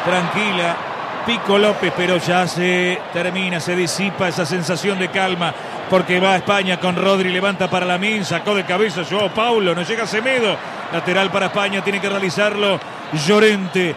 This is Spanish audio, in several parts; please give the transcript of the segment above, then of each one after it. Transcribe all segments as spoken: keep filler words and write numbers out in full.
tranquila Pico López, pero ya se termina, se disipa esa sensación de calma, porque va a España con Rodri, levanta para Lamine, sacó de cabeza Joao Paulo, no llega Semedo, lateral para España, tiene que realizarlo Llorente,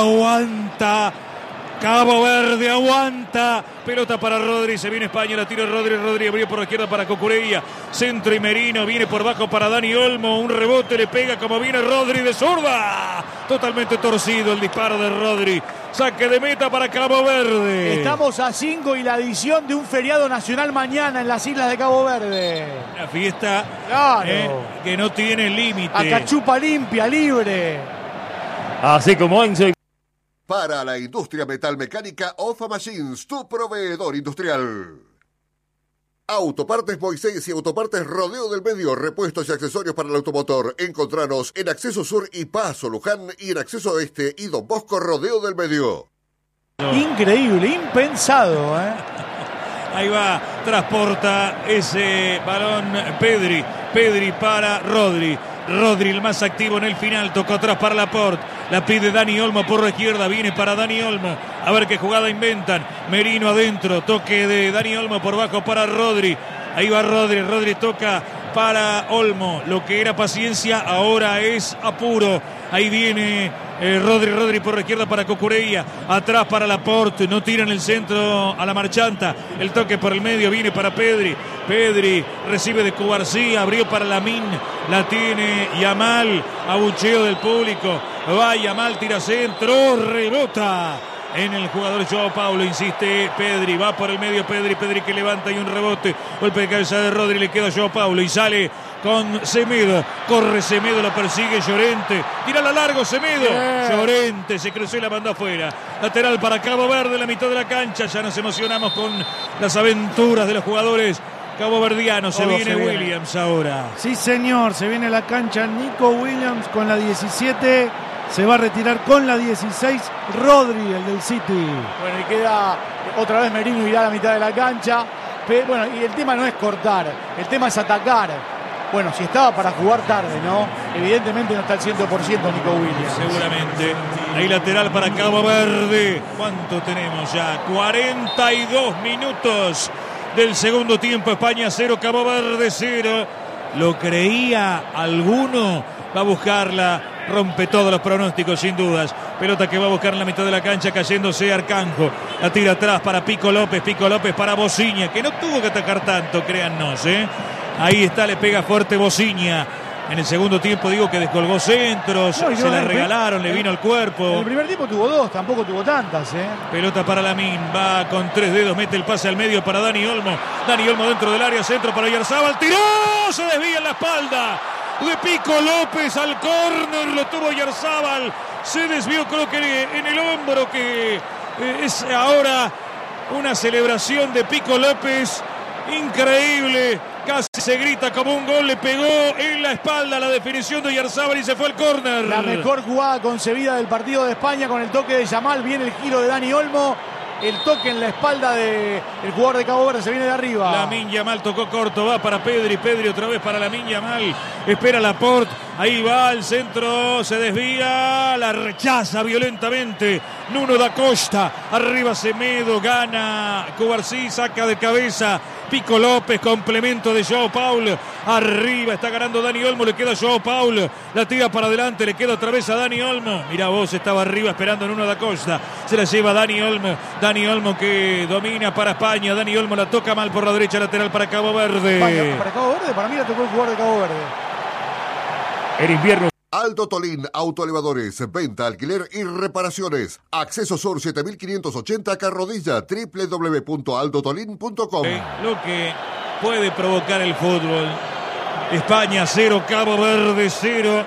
aguanta Cabo Verde, aguanta, pelota para Rodri, se viene España, la tira Rodri, Rodri abrió por la izquierda para Cucurella, centro y Merino, viene por bajo para Dani Olmo, un rebote, le pega como viene Rodri de zurda, totalmente torcido el disparo de Rodri, saque de meta para Cabo Verde. Estamos a cinco y la adición de un feriado nacional mañana en las islas de Cabo Verde. Una fiesta claro. eh, que no tiene límite. A cachupa limpia, libre. Así como Enzo y... Para la industria metalmecánica, Ofa Machines, tu proveedor industrial. Autopartes Moisés y Autopartes Rodeo del Medio, repuestos y accesorios para el automotor. Encontranos en Acceso Sur y Paso Luján y en Acceso Este y Don Bosco Rodeo del Medio. Increíble, impensado, ¿eh? Ahí va, transporta ese balón Pedri, Pedri para Rodri. Rodri el más activo en el final, tocó atrás para Laporte, la pide Dani Olmo por la izquierda, viene para Dani Olmo, a ver qué jugada inventan, Merino adentro, toque de Dani Olmo por bajo para Rodri, ahí va Rodri, Rodri toca para Olmo, lo que era paciencia ahora es apuro, ahí viene eh, Rodri, Rodri por la izquierda para Cucurella, atrás para Laporte, no tira en el centro a la marchanta, el toque por el medio viene para Pedri, Pedri recibe de Cubarsí, abrió para Lamine, la tiene Yamal, abucheo del público, va Yamal, tira centro, rebota en el jugador Joao Paulo, insiste Pedri, va por el medio Pedri, Pedri que levanta y un rebote, golpe de cabeza de Rodri, le queda Joao Paulo y sale con Semedo, corre Semedo, lo persigue Llorente, tira la largo Semedo, yeah. Llorente se cruzó y la mandó afuera, lateral para Cabo Verde, la mitad de la cancha, ya nos emocionamos con las aventuras de los jugadores caboverdianos, se viene, se viene Williams ahora. Sí señor, se viene a la cancha Nico Williams con la diecisiete, se va a retirar con la dieciséis Rodri, el del City. Bueno, y queda otra vez Merino, irá a la mitad de la cancha, pero bueno, y el tema no es cortar, el tema es atacar. Bueno, si estaba para jugar tarde, ¿no? Evidentemente no está al cien por ciento Nico Williams. Seguramente. Ahí lateral para Cabo Verde. ¿Cuánto tenemos ya? cuarenta y dos minutos del segundo tiempo. España cero, Cabo Verde cero. ¿Lo creía alguno? Va a buscarla. Rompe todos los pronósticos, sin dudas. Pelota que va a buscar en la mitad de la cancha, cayéndose Arcanjo. La tira atrás para Pico López. Pico López para Bociña, que no tuvo que atacar tanto, créannos, ¿eh? Ahí está, le pega fuerte Bociña. En el segundo tiempo digo que descolgó centros, no, se la regalaron, le vino al cuerpo. En el primer tiempo tuvo dos, tampoco tuvo tantas, ¿eh? Pelota para Lamine, va con tres dedos, mete el pase al medio para Dani Olmo. Dani Olmo dentro del área, centro para Oyarzabal, tiró, se desvía en la espalda de Pico López al córner, lo tuvo Oyarzabal, se desvió creo que en el hombro, que es ahora una celebración de Pico López increíble. Casi se grita como un gol, le pegó en la espalda la definición de Oyarzabal y se fue al córner. La mejor jugada concebida del partido de España con el toque de Yamal, viene el giro de Dani Olmo, el toque en la espalda del jugador de Cabo Verde, se viene de arriba. Lamine Yamal tocó corto, va para Pedri, Pedri otra vez para Lamine Yamal, espera Laporte, ahí va el centro, se desvía, la rechaza violentamente Nuno da Costa, arriba Semedo, gana Cubarsí, saca de cabeza Pico López, complemento de Joao Paulo, arriba está ganando Dani Olmo, le queda Joao Paulo, la tira para adelante, le queda otra vez a Dani Olmo, mirá vos, estaba arriba esperando Nuno da Costa, se la lleva Dani Olmo, Dani Olmo que domina para España, Dani Olmo la toca mal por la derecha, lateral para Cabo Verde. España, para Cabo Verde, para mí la tocó el jugador de Cabo Verde. El invierno. Aldo Tolín, autoelevadores, venta, alquiler y reparaciones. Acceso Sur siete mil quinientos ochenta, Carrodilla, doble u doble u doble u punto aldo tolín punto com. Eh, lo que puede provocar el fútbol. España cero, Cabo Verde cero.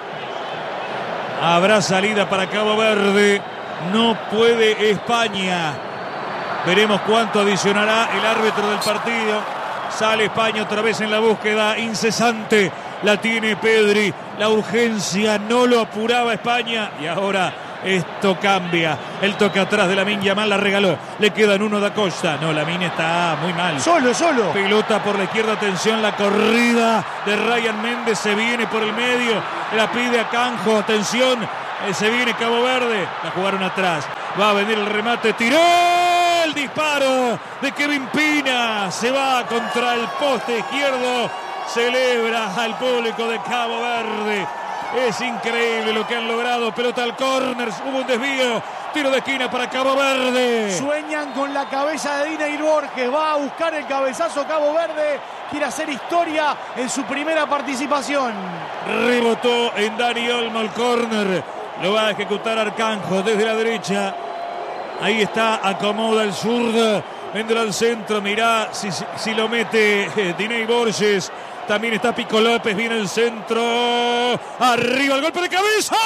Habrá salida para Cabo Verde. No puede España. Veremos cuánto adicionará el árbitro del partido. Sale España otra vez en la búsqueda incesante. La tiene Pedri. La urgencia no lo apuraba España. Y ahora esto cambia. El toque atrás de Lamine Yamal, la regaló. Le queda en uno da Costa. No, Lamine está muy mal. Solo, solo. Pelota por la izquierda, atención, la corrida de Ryan Méndez. Se viene por el medio. La pide a Canjo, atención. Se viene Cabo Verde. La jugaron atrás. Va a venir el remate, tiró el disparo de Kevin Pina. Se va contra el poste izquierdo. Celebra al público de Cabo Verde. Es increíble lo que han logrado. Pelota al córner, hubo un desvío. Tiro de esquina para Cabo Verde. Sueñan con la cabeza de Dinair Borges. Va a buscar el cabezazo Cabo Verde. Quiere hacer historia en su primera participación. Rebotó en Dani Olmo el córner. Lo va a ejecutar Arcanjo desde la derecha. Ahí está, acomoda el zurdo. Vendrá al centro, mirá si, si, si lo mete eh, Dinair Borges. También está Pico López, viene el centro. Arriba el golpe de cabeza.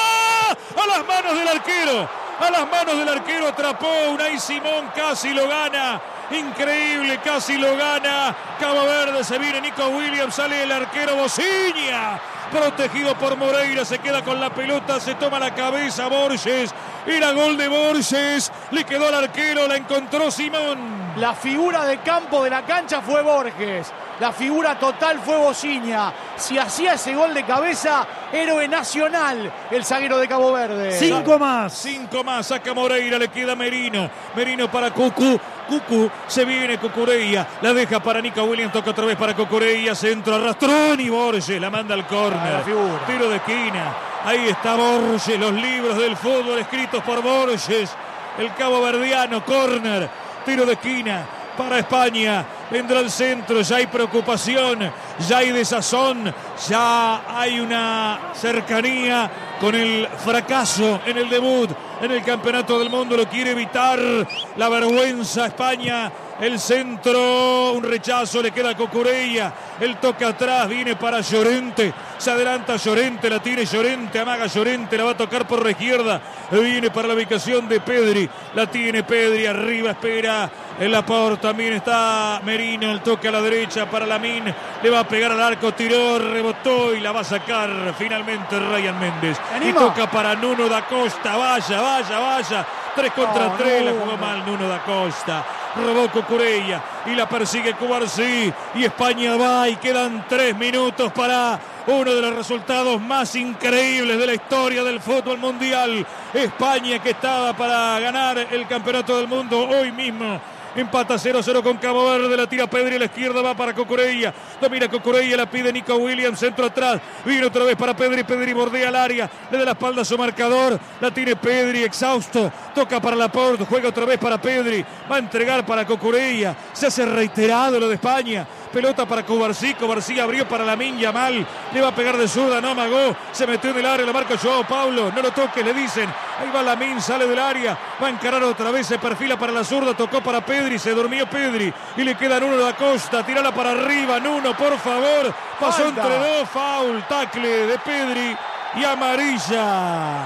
A las manos del arquero. A las manos del arquero atrapó Unai Simón, casi lo gana. Increíble, casi lo gana. Cabo Verde, se viene Nico Williams, sale el arquero Bociña. Protegido por Moreira, se queda con la pelota, se toma la cabeza Borges. Era gol de Borges, le quedó al arquero, la encontró Simón. La figura de campo de la cancha fue Borges. La figura total fue Bociña. Si hacía ese gol de cabeza, héroe nacional el zaguero de Cabo Verde. Cinco más. Cinco más, saca Moreira, le queda Merino. Merino para Cucu. Cucu, se viene Cucureya, la deja para Nico Williams, toca otra vez para Cucureya, centro, arrastrón y Borges la manda al córner. Ah, tiro de esquina, ahí está Borges, los libros del fútbol escritos por Borges, el caboverdiano, córner, tiro de esquina para España. Vendrá el centro, ya hay preocupación, ya hay desazón, ya hay una cercanía con el fracaso en el debut en el Campeonato del Mundo. Lo quiere evitar la vergüenza España. El centro, un rechazo, le queda a Cucurella. El toque atrás, viene para Llorente. Se adelanta Llorente, la tiene Llorente, amaga Llorente, la va a tocar por la izquierda. Viene para la ubicación de Pedri. La tiene Pedri, arriba espera el Laporte. También está Merino, el toque a la derecha para Lamín. Le va a pegar al arco, tiró, rebotó y la va a sacar finalmente Ryan Méndez. Y toca para Nuno da Costa. Vaya, vaya, vaya. Tres contra no, tres, no, la jugó no. mal Nuno da Costa. Robó Cucurella y la persigue Cubarsí. Y España va y quedan tres minutos para uno de los resultados más increíbles de la historia del fútbol mundial. España, que estaba para ganar el Campeonato del Mundo hoy mismo, empata cero cero con Cabo Verde, la tira Pedri a la izquierda, va para Cucurella, domina Cucurella, la pide Nico Williams, centro atrás, viene otra vez para Pedri, Pedri bordea el área, le da la espalda a su marcador, la tiene Pedri, exhausto, toca para Laporte, juega otra vez para Pedri, va a entregar para Cucurella, se hace reiterado lo de España. Pelota para Cubarsí, Cubarsí abrió para Lamín Yamal, le va a pegar de zurda, no amagó, se metió en el área, lo marca Joao Paulo, no lo toque, le dicen, ahí va Lamín, sale del área, va a encarar otra vez, se perfila para la zurda, tocó para Pedri, se durmió Pedri, y le queda Nuno da Costa, tirala para arriba, Nuno, por favor, pasó Falta. entre dos, foul, tacle de Pedri y amarilla.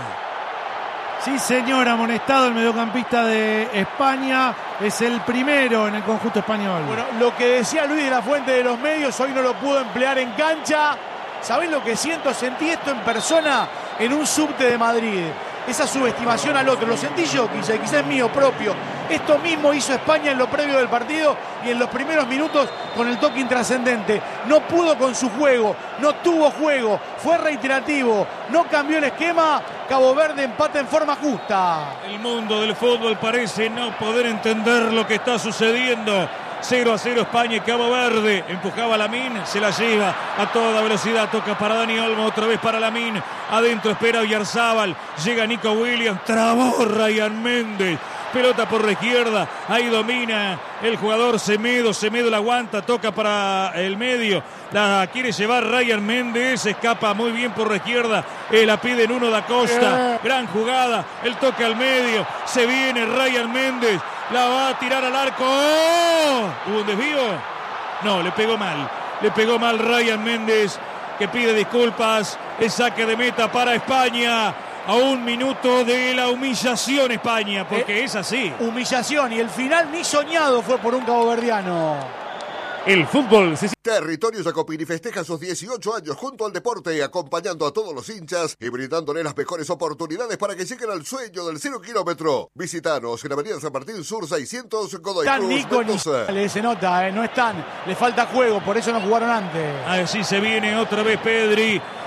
Sí, señor, amonestado el mediocampista de España. Es el primero en el conjunto español. Bueno, lo que decía Luis de la Fuente de los medios, hoy no lo pudo emplear en cancha. ¿Sabés lo que siento? Sentí esto en persona en un subte de Madrid. Esa subestimación al otro. Lo sentí yo, quizá, quizá es mío propio. Esto mismo hizo España en lo previo del partido y en los primeros minutos con el toque intrascendente. No pudo con su juego, no tuvo juego, fue reiterativo, no cambió el esquema. Cabo Verde empata en forma justa. El mundo del fútbol parece no poder entender lo que está sucediendo. cero a cero España y Cabo Verde. Empujaba a Lamín, se la lleva a toda velocidad. Toca para Dani Olmo, otra vez para Lamín. Adentro espera Oyarzábal. Llega Nico Williams, trabó Ryan Méndez. Pelota por la izquierda, ahí domina el jugador Semedo, Semedo la aguanta, toca para el medio, la quiere llevar Ryan Méndez, escapa muy bien por la izquierda, eh, la pide Nuno da Costa, gran jugada, el toque al medio, se viene Ryan Méndez, la va a tirar al arco, ¡oh! ¿Hubo un desvío? No, le pegó mal, le pegó mal Ryan Méndez, que pide disculpas, es saque de meta para España. A un minuto de la humillación España, porque eh, es así. Humillación, y el final ni soñado fue por un caboverdiano. El fútbol se... Territorio Jacopini festeja sus dieciocho años junto al deporte, acompañando a todos los hinchas y brindándole las mejores oportunidades para que lleguen al sueño del cero kilómetro. Visítanos en Avenida San Martín Sur seiscientos, Godoy Están Cruz, Nico Mendoza. ni se nota, eh, no están, le falta juego, por eso no jugaron antes. Así se viene otra vez Pedri.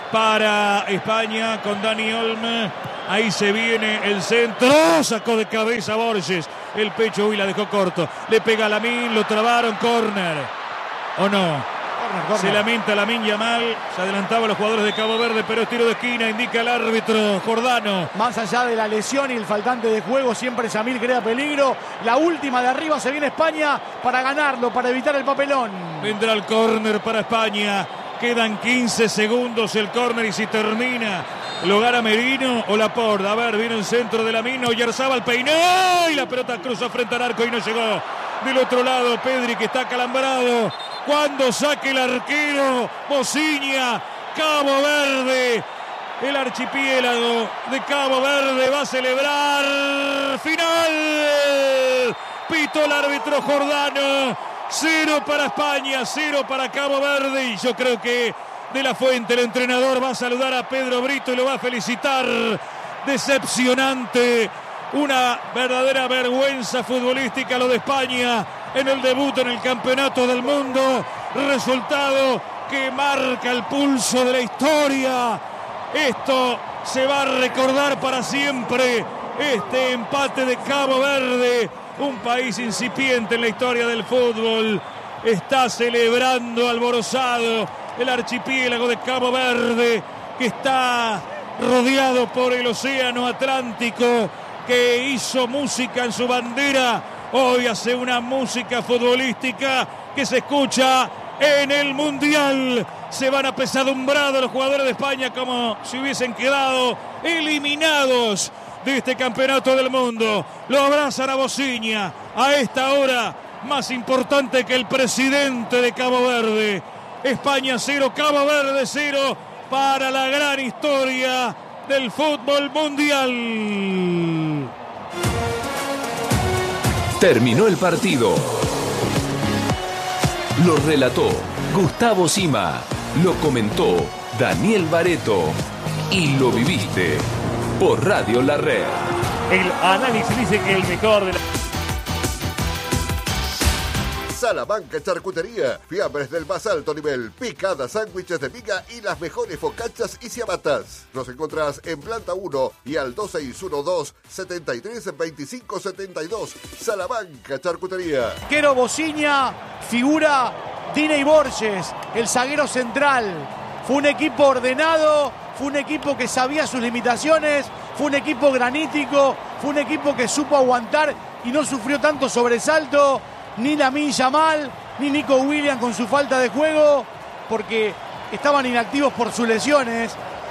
para España con Dani Olmo. Ahí se viene el centro, sacó de cabeza Borges, el pecho y la dejó corto, le pega a Lamine, lo trabaron, córner, ¿o no? Corner, corner. Se lamenta Lamine Yamal, se adelantaban los jugadores de Cabo Verde, pero es tiro de esquina, indica el árbitro Jordano. Más allá de la lesión y el faltante de juego, siempre Yamil crea peligro. La última de arriba se viene España para ganarlo, para evitar el papelón. Vendrá el córner para España. Quedan quince segundos el córner y si termina, lo gana Merino o Laporte. A ver, viene el centro de Lamine, Oyarzabal peinó y la pelota cruza frente al arco y no llegó. Del otro lado, Pedri, que está acalambrado. Cuando saque el arquero, Bociña, Cabo Verde. El archipiélago de Cabo Verde va a celebrar final. Pitó el árbitro Jordano. Cero para España, cero para Cabo Verde. Y yo creo que De la Fuente, el entrenador, va a saludar a Pedro Brito y lo va a felicitar. Decepcionante. Una verdadera vergüenza futbolística lo de España en el debut en el Campeonato del Mundo. Resultado que marca el pulso de la historia. Esto se va a recordar para siempre. Este empate de Cabo Verde, un país incipiente en la historia del fútbol, está celebrando alborozado el archipiélago de Cabo Verde, que está rodeado por el océano Atlántico, que hizo música en su bandera. Hoy hace una música futbolística que se escucha en el Mundial. Se van apesadumbrados los jugadores de España como si hubiesen quedado eliminados de este Campeonato del Mundo. Lo abrazan a Bociña a esta hora, más importante que el presidente de Cabo Verde. España cero, Cabo Verde cero, para la gran historia del fútbol mundial. Terminó el partido. Lo relató Gustavo Sima, lo comentó Daniel Bareto y lo viviste por Radio La Red. El análisis dice que el mejor de la... Salamanca Charcutería, fiambres del más alto nivel, picadas, sándwiches de miga y las mejores focachas y ciabatas. Nos encontrás en planta uno y al dos seis uno dos, setenta y tres, veinticinco setenta y dos. Salamanca Charcutería. Arquero Bociña, figura Diney Borges, el zaguero central. Fue un equipo ordenado, fue un equipo que sabía sus limitaciones, fue un equipo granítico, fue un equipo que supo aguantar y no sufrió tanto sobresalto. Ni Lamine Yamal, ni Nico Williams con su falta de juego, porque estaban inactivos por sus lesiones.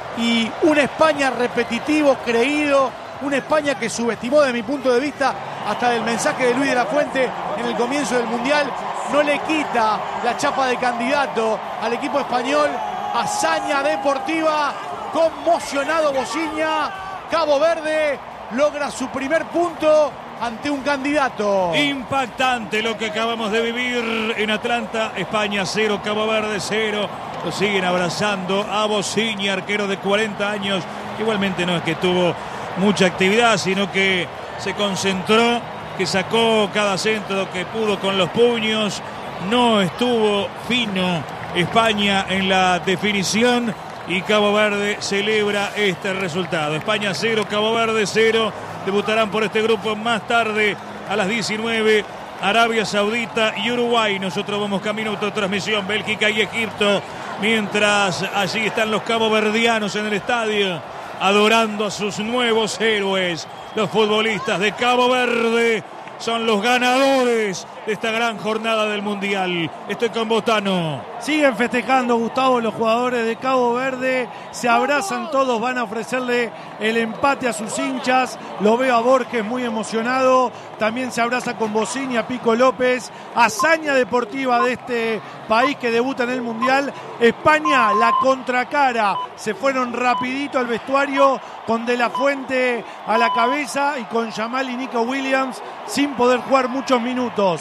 Y una España repetitivo, creído, una España que subestimó, de mi punto de vista, hasta el mensaje de Luis de la Fuente en el comienzo del Mundial, no le quita la chapa de candidato al equipo español. Hazaña deportiva, conmocionado Bociña. Cabo Verde logra su primer punto ante un candidato. Impactante lo que acabamos de vivir en Atlanta. España cero, Cabo Verde cero. Lo siguen abrazando a Bociña, arquero de cuarenta años. Igualmente no es que tuvo mucha actividad, sino que se concentró, que sacó cada centro que pudo con los puños. No estuvo fino España en la definición y Cabo Verde celebra este resultado. España cero, Cabo Verde cero. Debutarán por este grupo más tarde a las diecinueve Arabia Saudita y Uruguay. Nosotros vamos camino a autotransmisión Bélgica y Egipto, mientras allí están los caboverdianos en el estadio adorando a sus nuevos héroes. Los futbolistas de Cabo Verde son los ganadores de esta gran jornada del Mundial. Estoy con Botano. Siguen festejando, Gustavo, los jugadores de Cabo Verde. Se abrazan todos, van a ofrecerle el empate a sus hinchas. Lo veo a Borges muy emocionado. También se abraza con Bociña, Pico López. Hazaña deportiva de este país que debuta en el Mundial. España, la contracara. Se fueron rapidito al vestuario con De la Fuente a la cabeza y con Yamal y Nico Williams sin poder jugar muchos minutos.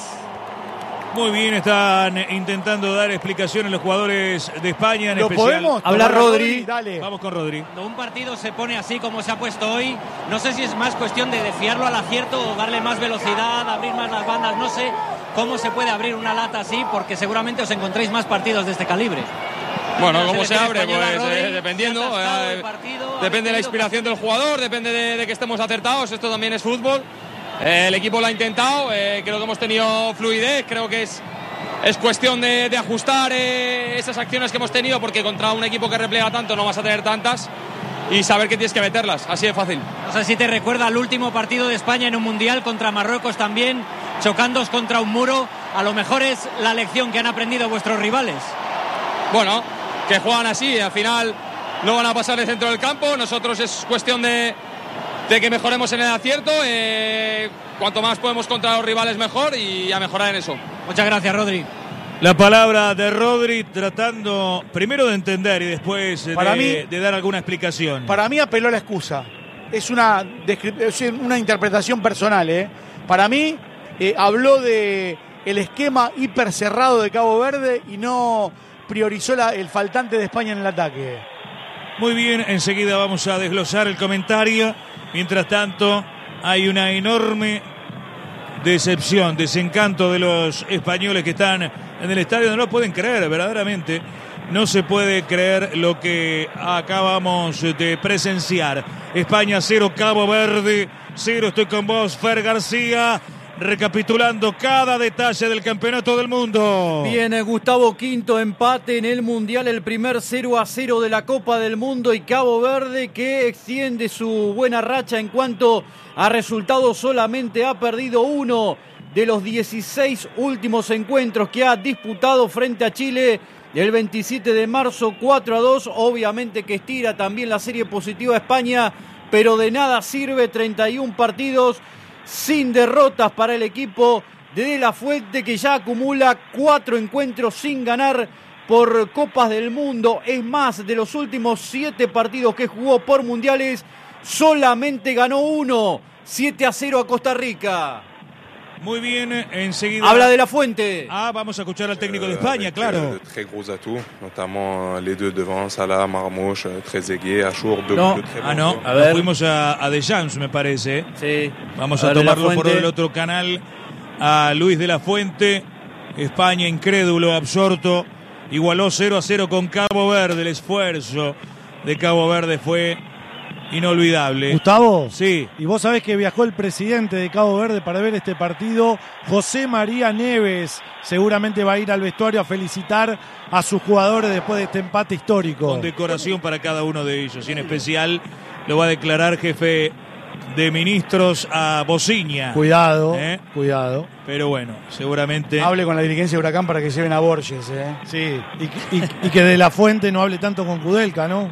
Muy bien, están intentando dar explicaciones los jugadores de España, en ¿Lo especial. podemos? Habla Rodri. Dale. Vamos con Rodri. Cuando un partido se pone así como se ha puesto hoy, no sé si es más cuestión de fiarlo al acierto o darle más velocidad, abrir más las bandas, no sé cómo se puede abrir una lata así, porque seguramente os encontréis más partidos de este calibre. Bueno, ¿cómo se abre? Española, Pues Rodri, eh, dependiendo. se ha atascado eh, el partido, depende de la ha inspiración del jugador, depende de, de que estemos acertados. Esto también es fútbol. Eh, el equipo lo ha intentado. Eh, creo que hemos tenido fluidez. Creo que es, es cuestión de, de ajustar eh, esas acciones que hemos tenido, porque contra un equipo que repliega tanto no vas a tener tantas. Y saber que tienes que meterlas, así de fácil. No sé si te recuerda al último partido de España en un mundial contra Marruecos también, chocándoos contra un muro. A lo mejor es la lección que han aprendido vuestros rivales. Bueno, que juegan así, al final no van a pasar de centro del campo. Nosotros es cuestión de, de que mejoremos en el acierto. Eh, cuanto más podemos contra los rivales mejor, y a mejorar en eso. Muchas gracias, Rodri. La palabra de Rodri, tratando primero de entender y después Para de, mí, de dar alguna explicación. Para mí apeló a la excusa. Es una, es una interpretación personal. ¿eh? Para mí eh, habló de el esquema hiper cerrado de Cabo Verde y no priorizó la, el faltante de España en el ataque. Muy bien, enseguida vamos a desglosar el comentario. Mientras tanto, hay una enorme decepción, desencanto de los españoles que están en el estadio. No lo pueden creer, verdaderamente. No se puede creer lo que acabamos de presenciar. España cero, Cabo Verde cero. Estoy con vos, Fer García, recapitulando cada detalle del campeonato del mundo. Bien, Gustavo, quinto empate en el Mundial, el primer cero a cero de la Copa del Mundo, y Cabo Verde, que extiende su buena racha en cuanto a resultados, solamente ha perdido uno de los dieciséis últimos encuentros que ha disputado frente a Chile el veintisiete de marzo, cuatro a dos. Obviamente que estira también la serie positiva a España, pero de nada sirve. Treinta y un partidos sin derrotas para el equipo de De La Fuente, que ya acumula cuatro encuentros sin ganar por Copas del Mundo. Es más, de los últimos siete partidos que jugó por mundiales, solamente ganó uno, siete a cero a Costa Rica. Muy bien, enseguida. Habla De La Fuente. Ah, vamos a escuchar al técnico de España, claro. Très gros atouts, notamment les deux devant, Salah, Marmouche, Trezeguet, Achour, deux no. de très Ah, no, a ver. fuimos a, a Deschamps, me parece. Sí. Vamos a, a tomarlo por el otro canal. A Luis de la Fuente. España, incrédulo, absorto, igualó cero a cero con Cabo Verde. El esfuerzo de Cabo Verde fue inolvidable. Gustavo, sí. Y vos sabés que viajó el presidente de Cabo Verde para ver este partido, José María Neves. Seguramente va a ir al vestuario a felicitar a sus jugadores después de este empate histórico. Con decoración para cada uno de ellos. Y en especial lo va a declarar jefe de ministros a Bociña. Cuidado, ¿Eh? cuidado. Pero bueno, seguramente... Hable con la dirigencia de Huracán para que lleven a Borges. ¿eh? Sí, y, y, y que De La Fuente no hable tanto con Kudelka, ¿no?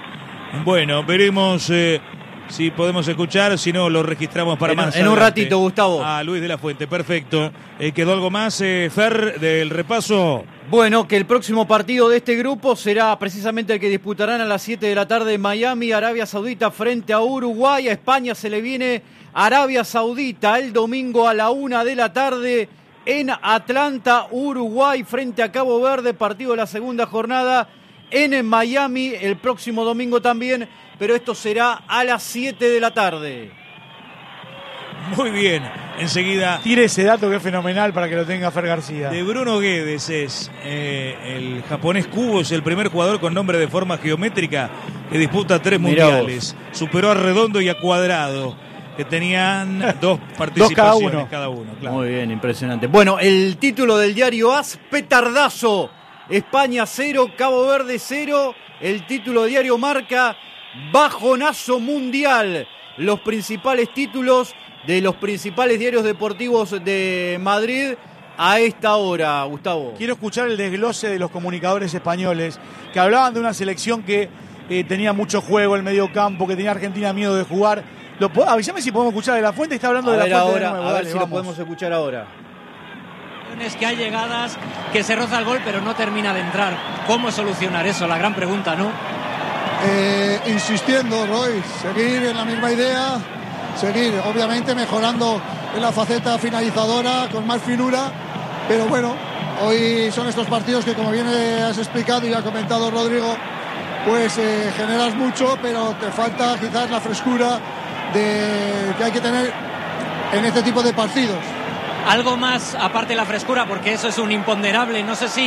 Bueno, veremos eh, si podemos escuchar, si no lo registramos para en, más En adelante. Un ratito, Gustavo. A Luis de la Fuente, perfecto. Eh, ¿Quedó algo más, eh, Fer, del repaso? Bueno, que el próximo partido de este grupo será precisamente el que disputarán a las siete de la tarde en Miami, Arabia Saudita frente a Uruguay. A España se le viene Arabia Saudita el domingo a la una de la tarde en Atlanta, Uruguay frente a Cabo Verde, partido de la segunda jornada en Miami el próximo domingo también, pero esto será a las siete de la tarde. Muy bien, enseguida... Tire ese dato que es fenomenal para que lo tenga Fer García. De Bruno Guedes es eh, el japonés Kubo, es el primer jugador con nombre de forma geométrica que disputa tres Mirá mundiales. vos. Superó a Redondo y a Cuadrado, que tenían dos participaciones cada uno. cada uno. Claro. Muy bien, impresionante. Bueno, el título del diario A S, petardazo. España cero, Cabo Verde cero. El título de diario Marca, bajonazo mundial. Los principales títulos de los principales diarios deportivos de Madrid a esta hora, Gustavo. Quiero escuchar el desglose de los comunicadores españoles que hablaban de una selección que eh, tenía mucho juego en el medio campo, que tenía Argentina miedo de jugar. Lo, avísame si podemos escuchar de La Fuente. Está hablando a de ver La Fuente ahora, de nuevo. a ver Dale, si vamos. lo podemos escuchar ahora. Es que hay llegadas, que se roza el gol, pero no termina de entrar. ¿Cómo solucionar eso? La gran pregunta, ¿no? Eh, insistiendo, Roy, seguir en la misma idea, seguir, obviamente mejorando en la faceta finalizadora, con más finura, pero bueno, hoy son estos partidos que, como bien has explicado y ha comentado Rodrigo, pues eh, generas mucho, pero te falta quizás la frescura de, que hay que tener en este tipo de partidos. Algo más aparte de la frescura, porque eso es un imponderable. No sé si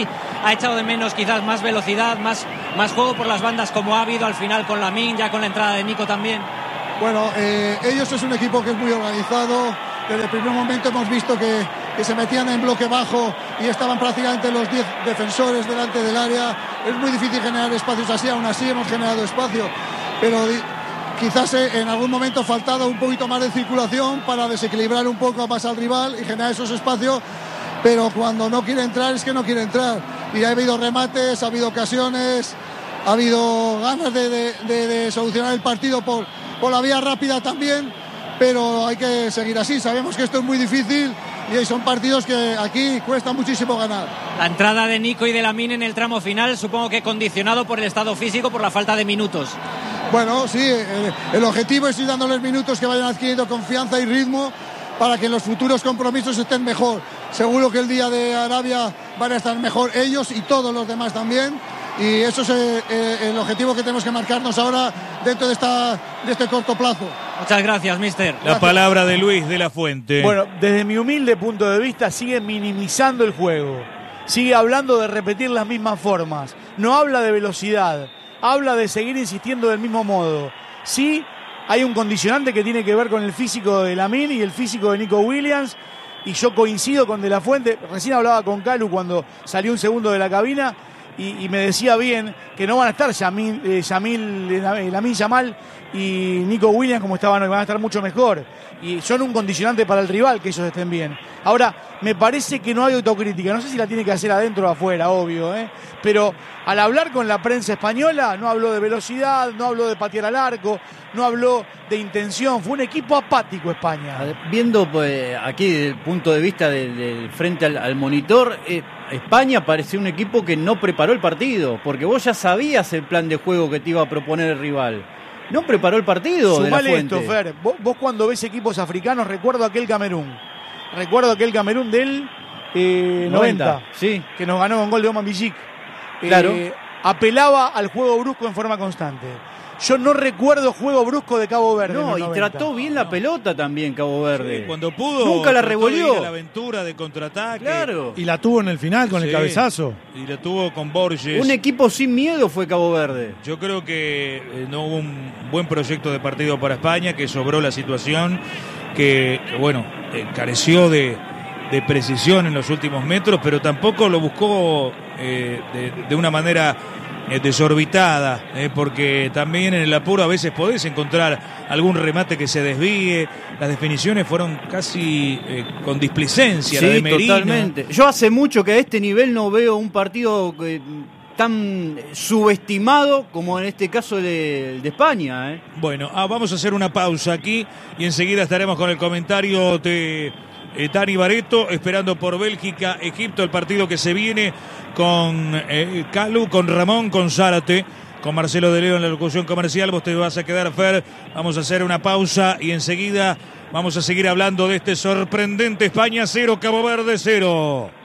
ha echado de menos quizás más velocidad, más, más juego por las bandas como ha habido al final con Lamine, ya con la entrada de Nico también. Bueno, eh, ellos es un equipo que es muy organizado. Desde el primer momento hemos visto que, que se metían en bloque bajo y estaban prácticamente los diez defensores delante del área. Es muy difícil generar espacios así, aún así hemos generado espacio, pero di- quizás en algún momento ha faltado un poquito más de circulación para desequilibrar un poco más al rival y generar esos espacios, pero cuando no quiere entrar es que no quiere entrar. Y ha habido remates, ha habido ocasiones, ha habido ganas de, de, de, de solucionar el partido por, por la vía rápida también, pero hay que seguir así. Sabemos que esto es muy difícil y son partidos que aquí cuesta muchísimo ganar. La entrada de Nico y de Lamine en el tramo final, supongo que condicionado por el estado físico, por la falta de minutos. Bueno, sí, el, el objetivo es ir dándoles minutos que vayan adquiriendo confianza y ritmo para que en los futuros compromisos estén mejor. Seguro que el día de Arabia van a estar mejor ellos y todos los demás también. Y eso es eh, el objetivo que tenemos que marcarnos ahora dentro de, esta, de este corto plazo. Muchas gracias, mister. La Gracias. palabra de Luis de la Fuente. Bueno, desde mi humilde punto de vista sigue minimizando el juego. Sigue hablando de repetir las mismas formas. No habla de velocidad. Habla de seguir insistiendo del mismo modo. Sí, hay un condicionante que tiene que ver con el físico de Lamine y el físico de Nico Williams. Y yo coincido con De la Fuente. Recién hablaba con Calu cuando salió un segundo de la cabina. Y, y me decía bien que no van a estar Yamil, eh, Yamil, eh, Lamine Yamal y Nico Williams como estaban hoy, van a estar mucho mejor. Y son un condicionante para el rival que ellos estén bien. Ahora, me parece que no hay autocrítica. No sé si la tiene que hacer adentro o afuera, obvio, ¿eh? Pero al hablar con la prensa española, no habló de velocidad, no habló de patear al arco, no habló de intención. Fue un equipo apático España. Viendo pues, aquí desde el punto de vista del de frente al, al monitor, eh, España parecía un equipo que no preparó el partido, porque vos ya sabías el plan de juego que te iba a proponer el rival. No preparó el partido. Sumale de la Fuente. esto, Fer. Vos, vos cuando ves equipos africanos, recuerdo aquel Camerún. Recuerdo aquel Camerún del eh, noventa, noventa, sí. Que nos ganó con gol de Oman Bijik. Claro. Eh, apelaba al juego brusco en forma constante. Yo no recuerdo juego brusco de Cabo Verde. No, en y los noventa. trató bien la pelota también Cabo Verde. Sí, cuando pudo. Nunca la trató de revolvió. ir a la aventura de contraataque. Claro. Y la tuvo en el final con Sí. el cabezazo. Y la tuvo con Borges. Un equipo sin miedo fue Cabo Verde. Yo creo que eh, no hubo un buen proyecto de partido para España, que sobró la situación, que, que, bueno, eh, careció de, de precisión en los últimos metros, pero tampoco lo buscó eh, de, de una manera eh, desorbitada, eh, porque también en el apuro a veces podés encontrar algún remate que se desvíe. Las definiciones fueron casi eh, con displicencia, la de Sí, Merino. totalmente. Yo hace mucho que a este nivel no veo un partido eh, tan subestimado como en este caso de, de España. ¿eh? Bueno, ah, vamos a hacer una pausa aquí y enseguida estaremos con el comentario de eh, Dani Barreto, esperando por Bélgica, Egipto, el partido que se viene con eh, Calu, con Ramón, con Zárate, con Marcelo de Leo en la locución comercial. Vos te vas a quedar, Fer. Vamos a hacer una pausa y enseguida vamos a seguir hablando de este sorprendente España cero, Cabo Verde cero.